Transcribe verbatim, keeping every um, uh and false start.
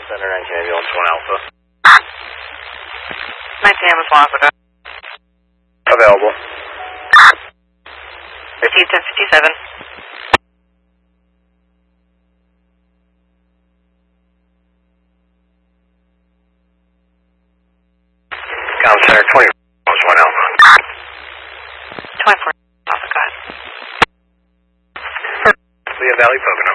Comm Center, nineteen ambulance, one Alpha. nineteen ambulance, one Alpha. Available. Receive ten fifty-seven. Comm Center, twenty ambulance, one Alpha. twenty-four Alpha, go ahead. Lehigh Valley, Pocono.